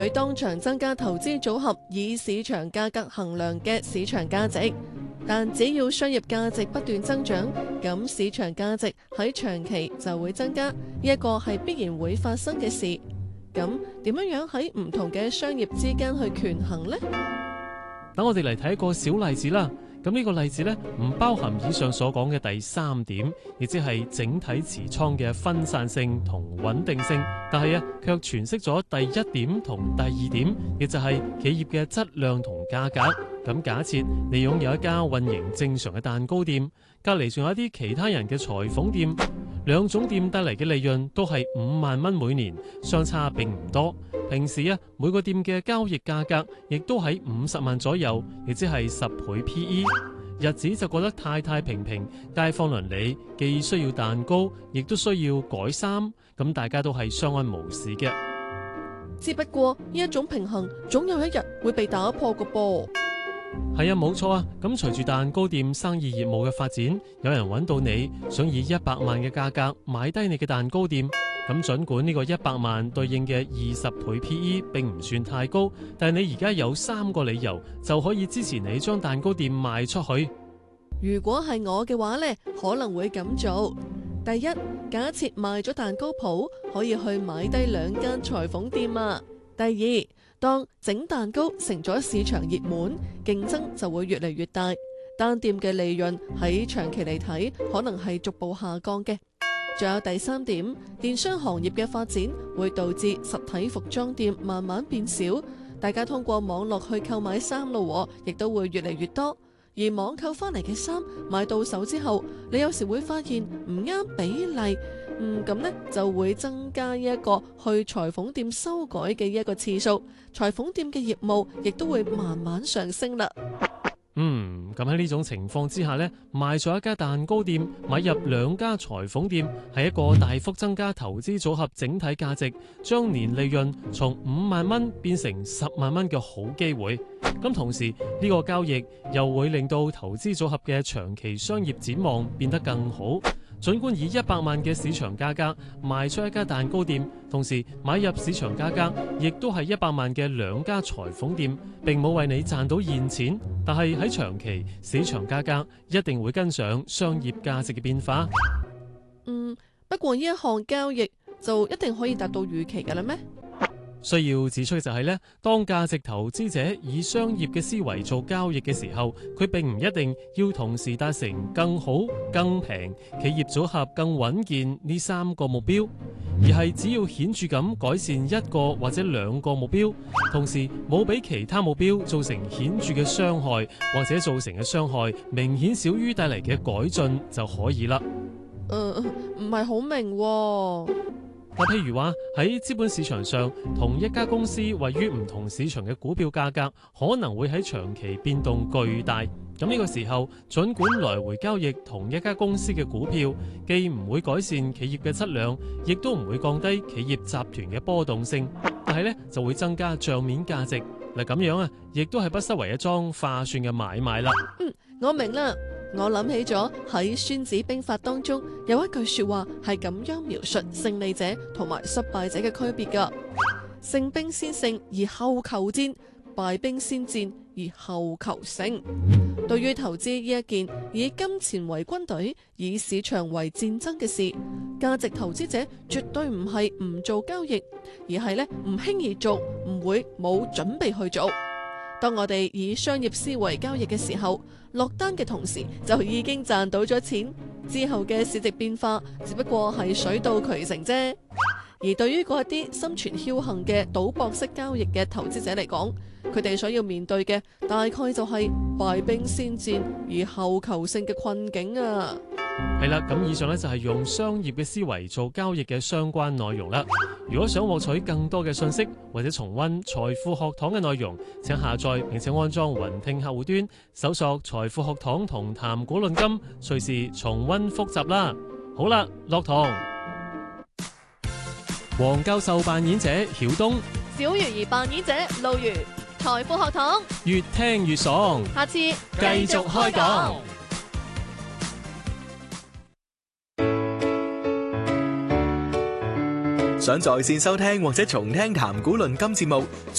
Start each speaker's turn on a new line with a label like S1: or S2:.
S1: 佢當場增加投資組合以市場價格衡量嘅市場價值，但只要商業價值不斷增長，咁市場價值喺長期就會增加，呢一個係必然會發生嘅事。咁點樣喺唔同嘅商業之間去權衡呢？
S2: 等我哋嚟睇一個小例子啦。咁呢個例子呢，唔包含以上所講嘅第3點，亦即係整體持倉嘅分散性同穩定性。但係卻詮釋咗第1點同第2點，亦就係企業嘅質量同價格。咁假設你擁有一家運營正常嘅蛋糕店，隔離仲有一啲其他人嘅裁縫店，兩種店帶嚟嘅利潤都係5萬蚊每年，相差並唔多。平時每個店嘅交易價格亦都喺50萬左右，亦即係10倍 PE。日子就過得太平平，街坊鄰里既需要蛋糕，亦都需要改衫，咁大家都係相安無事嘅。
S1: 只不過呢一種平衡，總有一日會被打破個噃。
S2: 係冇錯啊！咁隨住蛋糕店生意業務嘅發展，有人揾到你，想以100萬嘅價格買低你嘅蛋糕店。咁盡管呢個100萬對應嘅20倍 PE 並唔算太高，但係你而家有3個理由就可以支持你將蛋糕店賣出去。
S1: 如果係我嘅話呢，可能會咁做。第一，假設賣咗蛋糕鋪，可以去買低2間裁縫店啊。第二，當整蛋糕成咗市場熱門，競爭就會越嚟越大，單店嘅利潤喺長期嚟睇可能係逐步下降嘅。仲有第3點，電商行業嘅發展會導致實體服裝店慢慢變少，大家通過網絡去購買衫咯，亦都會越嚟越多。而網購翻嚟嘅衫買到手之後，你有時會發現唔啱比例，咁呢就會增加一個去裁縫店修改嘅一個次數，裁縫店嘅業務亦都會慢慢上升啦。
S2: 咁喺呢種情況之下呢，賣咗一家蛋糕店，買入2家裁縫店，係一個大幅增加投資組合整體價值，將年利潤從5萬蚊變成10萬蚊嘅好機會。咁同時呢個交易又會令到投資組合嘅長期商業展望變得更好。儘管以100萬嘅市場價格賣出一家蛋糕店，同時買入市場價格亦都係100萬嘅2家裁縫店，並冇為你賺到現錢，但係喺長期市場價格一定會跟上商業價值嘅變化。
S1: 不過呢一項交易就一定可以達到預期㗎啦咩？
S2: 需要指出嘅就係當價值投資者以商業嘅思維做交易嘅時候，佢並唔一定要同時達成更好、更平、企業組合更穩健呢3個目標，而係只要顯著咁改善1個或者2個目標，同時冇俾其他目標造成顯著嘅傷害，或者造成嘅傷害明顯少於帶嚟嘅改進就可以啦。
S1: 唔係好明喎。
S2: 譬如話喺資本市場上，同一家公司位於唔同市場嘅股票價格可能會喺長期變動巨大。咁呢個時候，儘管來回交易同一家公司嘅股票，既唔會改善企業嘅質量，亦都唔會降低企業集團嘅波動性，但係就會增加賬面價值。嗱，咁樣亦都係不失為一樁划算嘅買賣啦。
S1: 我明啦。我諗起咗喺《孫子兵法》當中有一句說話係咁樣描述勝利者同埋失敗者嘅區別噶：勝兵先勝而後求戰，敗兵先戰而後求勝。對於投資呢一件以金錢為軍隊、以市場為戰爭嘅事，價值投資者絕對唔係唔做交易，而係唔輕易做，唔會冇準備去做。當我哋以商業思維交易嘅時候，落單嘅同時就已經賺到咗錢，之後嘅市值變化只不過係水到渠成啫。而對於嗰一啲心存僥倖嘅賭博式交易嘅投資者嚟講，佢哋所要面對嘅大概就係敗兵先戰而後求勝嘅困境啊。
S2: 係啦，咁以上就係用商業嘅思維做交易嘅相關內容啦。如果想獲取更多嘅信息或者重溫財富學堂嘅內容，請下載並且安裝雲聽客戶端，搜索財富學堂同談股論金，隨時重溫複習啦。好啦，落堂。黃教授扮演者曉東，
S1: 小魚兒扮演者路如，財富學堂
S2: 越聽越爽，
S1: 下次繼
S2: 續開講。
S3: 想在線收聽或者重聽談古論今節目，